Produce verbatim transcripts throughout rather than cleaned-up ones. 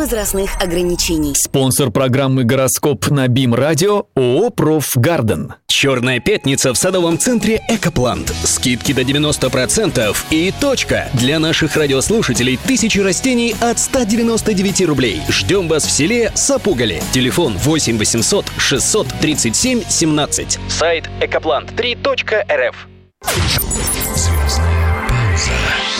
возрастных ограничений. Спонсор программы «Гороскоп» на БИМ-радио ООО «Профгарден». Черная пятница в садовом центре «Экоплант». Скидки до девяносто процентов и точка. Для наших радиослушателей тысячи растений от ста девяноста девяти рублей. Ждем вас в селе Сапугали. Телефон восемь восемьсот шестьсот тридцать семь семнадцать. Сайт экоплант три точка эр эф. Звездная пауза.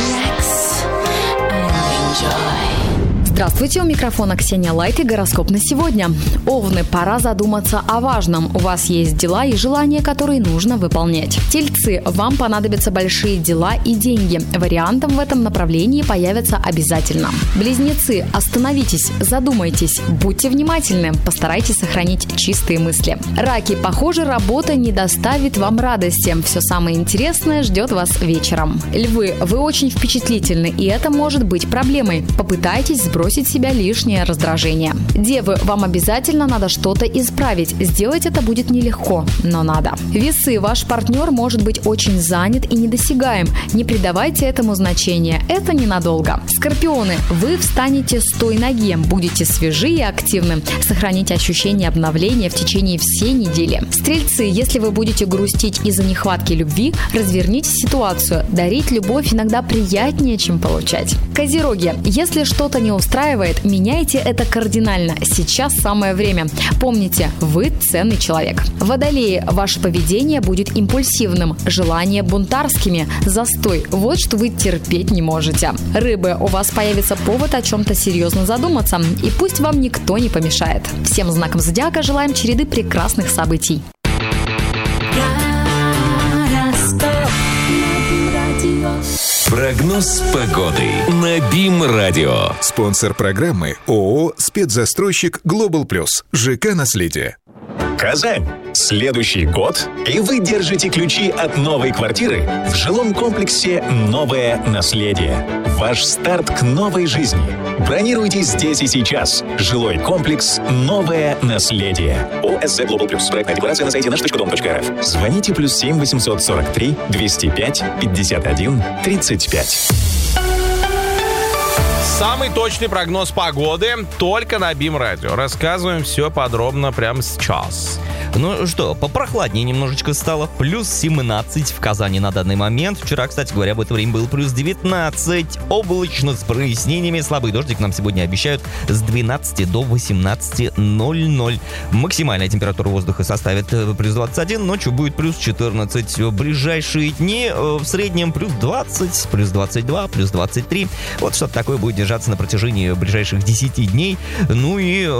Здравствуйте, у микрофона Ксения Лайт и гороскоп на сегодня. Овны, пора задуматься о важном. У вас есть дела и желания, которые нужно выполнять. Тельцы, вам понадобятся большие дела и деньги. Вариантом в этом направлении появятся обязательно. Близнецы, остановитесь, задумайтесь, будьте внимательны, постарайтесь сохранить чистые мысли. Раки, похоже, работа не доставит вам радости. Все самое интересное ждет вас вечером. Львы, вы очень впечатлительны, и это может быть проблемой. Попытайтесь сбросить в себя лишнее раздражение. Девы, вам обязательно надо что-то исправить. Сделать это будет нелегко, но надо. Весы, ваш партнер может быть очень занят и недосягаем. Не придавайте этому значения, это ненадолго. Скорпионы, вы встанете с той ноги, будете свежи и активны. Сохраните ощущение обновления в течение всей недели. Стрельцы, если вы будете грустить из-за нехватки любви, разверните ситуацию. Дарить любовь иногда приятнее, чем получать. Козероги, если что-то не устраивает, меняйте это кардинально. Сейчас самое время. Помните, вы ценный человек. Водолеи, ваше поведение будет импульсивным, желания бунтарскими, застой. Вот что вы терпеть не можете. Рыбы, у вас появится повод о чем-то серьезно задуматься, и пусть вам никто не помешает. Всем знакам зодиака желаем череды прекрасных событий. Прогноз погоды на БИМ-радио. Спонсор программы ООО «Спецзастройщик Глобал Плюс». ЖК «Наследие». Казань. Следующий год, и вы держите ключи от новой квартиры в жилом комплексе «Новое наследие». Ваш старт к новой жизни. Бронируйте здесь и сейчас. Жилой комплекс «Новое наследие». ОСЗ Global Plus. Проектная декларация на сайте наш точка дом точка эр эф. Звоните плюс семь восемьсот сорок три двести пять пятьдесят один тридцать пять. Самый точный прогноз погоды только на БИМ-радио. Рассказываем все подробно прямо сейчас. Ну что, попрохладнее немножечко стало. Плюс семнадцать в Казани на данный момент. Вчера, кстати говоря, в это время было плюс девятнадцать. Облачно с прояснениями. Слабый дождик нам сегодня обещают с двенадцати до восемнадцати ноль ноль. Максимальная температура воздуха составит плюс двадцать один. Ночью будет плюс четырнадцать. В ближайшие дни в среднем плюс двадцать, плюс двадцать два, плюс двадцать три. Вот что-то такое будет держаться на протяжении ближайших десяти дней. Ну и